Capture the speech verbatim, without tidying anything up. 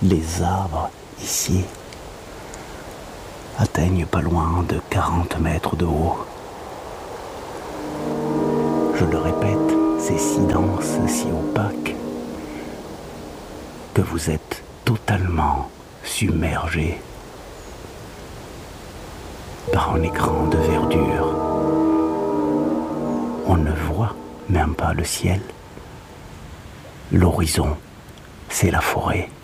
Les arbres, ici, atteignent pas loin de quarante mètres de haut. Je le répète, c'est si dense, si opaque, que vous êtes totalement submergé par un écran de verdure. On ne voit même pas le ciel. L'horizon, c'est la forêt.